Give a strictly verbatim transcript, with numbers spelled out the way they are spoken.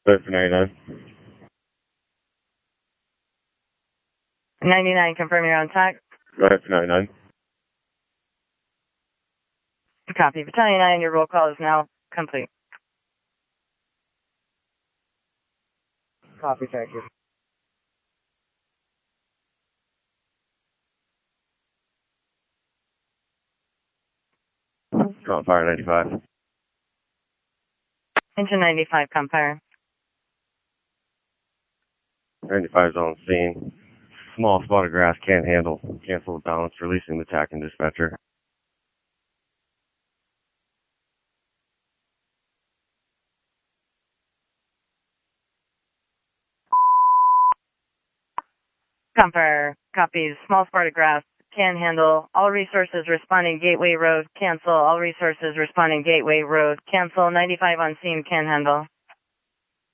Go ahead for ninety-nine. ninety-nine, confirm you're on tack. Go ahead for ninety-nine. Copy. Battalion nine, your roll call is now complete. Copy, thank you. Come on, fire ninety-five. Engine ninety-five, come fire. ninety-five is on scene. Small spot of grass, can't handle. Cancel the balance, releasing the tack and dispatcher. Come fire. Copies. Small spot of grass, can handle. All resources responding Gateway Road, cancel. All resources responding Gateway Road, cancel. ninety-five on scene, can handle.